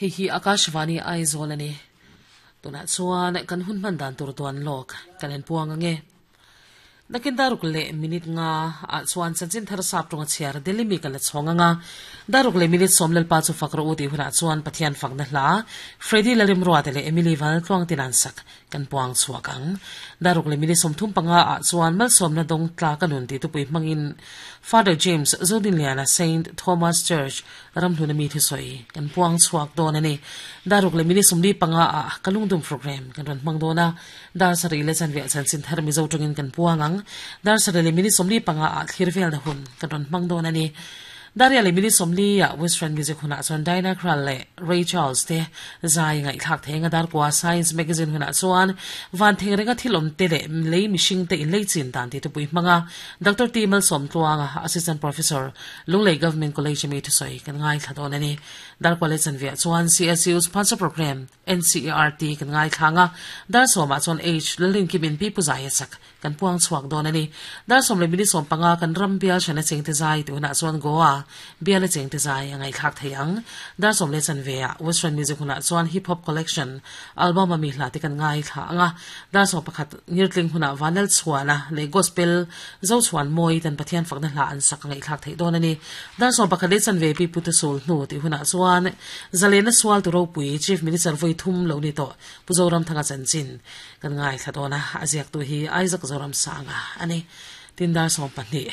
Hi Akashvani Aizolani. Tunat suan kan hun mandan turtuan lok kanen puang nge. Nakin le minute nga at suan sansin tharasap tunga chiar delimi kalat songa nga le minute somlel pa chu fakro uti huna suan pathian fakna hla Freddy larim ruatele Emily Val tuang tinansak kan puang suakang le minute somthum panga at suan mal somna dong tla kanun ti tupui mangin Father James Zodinliana Saint Thomas Church ramthuna mi thisoi kan puang suak donani le minute somli panga a kalungdum program kan ran mangdona dar sari le chan ve chan sin thar mi zo tungin kan puangang dar sarele mini somli panga a thirvel da hun karon mangdona ni daria le mini somli ya western music huna chon Diana Krall le Ray Charles te zai ngai thak thenga dar kwa Science magazine huna chuan van thengrenga thilom te le mishing te in le chin dan te pui manga Dr. Timal Somtluanga assistant professor Lunglei Government College me to soi kan ngai thadon ani dar college an via chuan CSU sponsor program NCERT kan ngai thanga dar soma chon age lelin kimin pi puzai sak kan puang chuak don ani dar som le mini som panga kan rambia chana cheng te zai tu na chuan goa bia le cheng te zai ngai khak theyang dar som le chan vea western music huna chuan hip hop collection album ami hla te kan ngai tha anga dar som pakhat nirtling huna vanal chuana le gospel zo chuan moi tan pathian fakna hla an sak ngai khak thei don ani dar som pakhat le chan ve pi putu sol nu ti huna chuan zalena swal tu ro pui chief minister voi thum lo ni to puzoram thanga chanchin kan ngai thadona aziak tu hi Isaac zoram sanga ani tindar som pani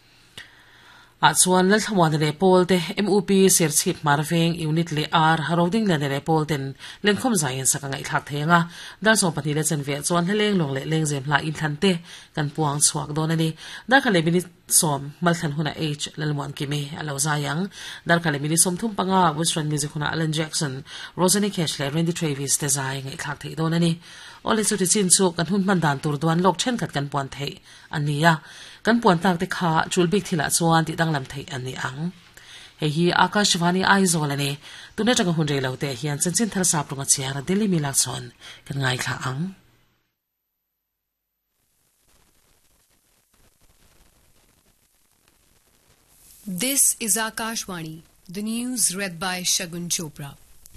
Atsuan lal thawan le polte MUP serchit marveng unit le R haroding le polten lengkhom zain sakanga ithak thenga dar som pani le chen ve chuan heleng long le leng zem hla in thante kan puang chuak don ani dar khale bini som malthan huna H lalmon kimi alo zayang dar khale bini som thum panga western music huna Alan Jackson Rosanne Cash le Randy Travis te zai ngai thak thei don ani ole chu ti chin chu kan hun mandan tur duan lok chen khat kan puan thei ania kan puan tak te kha chulbik thila chuan ti danglam thei ani ang hi Akashvani Aizolani tune tanga hun re lote hian chanchin thar sap runga chiara Delhi milak chon kan ngai kha ang This is Akashvani, the news read by Shagun Chopra.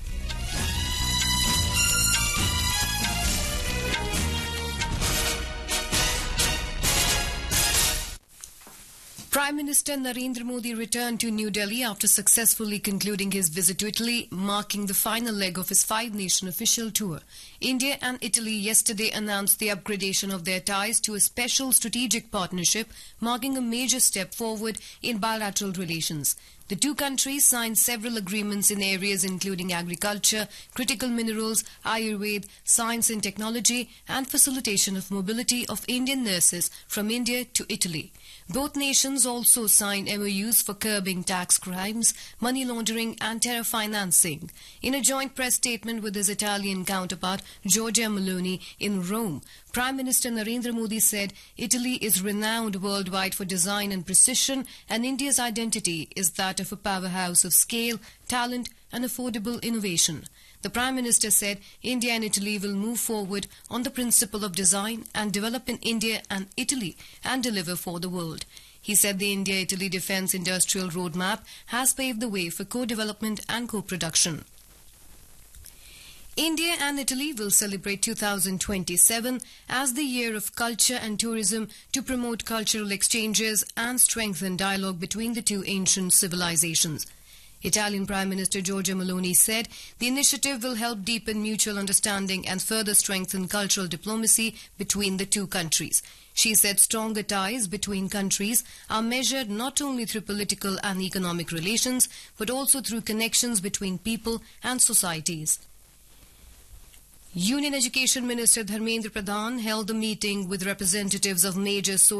Prime Minister Narendra Modi returned to New Delhi after successfully concluding his visit to Italy, marking the final leg of his five-nation official tour. India and Italy yesterday announced the upgradation of their ties to a special strategic partnership, marking a major step forward in bilateral relations. The two countries signed several agreements in areas including agriculture, critical minerals, Ayurveda, science and technology, and facilitation of mobility of Indian nurses from India to Italy. Both nations also signed MOUs for curbing tax crimes, money laundering and terror financing. In a joint press statement with his Italian counterpart, Giorgia Meloni, in Rome, Prime Minister Narendra Modi said Italy is renowned worldwide for design and precision, and India's identity is that of a powerhouse of scale, talent and affordable innovation. The Prime Minister said India and Italy will move forward on the principle of design and develop in India and Italy and deliver for the world. He said the India-Italy Defence Industrial Roadmap has paved the way for co-development and co-production. India and Italy will celebrate 2027 as the year of culture and tourism to promote cultural exchanges and strengthen dialogue between the two ancient civilizations. Italian Prime Minister Giorgia Meloni said the initiative will help deepen mutual understanding and further strengthen cultural diplomacy between the two countries. She said stronger ties between countries are measured not only through political and economic relations, but also through connections between people and societies. Union Education Minister Dharmendra Pradhan held a meeting with representatives of major social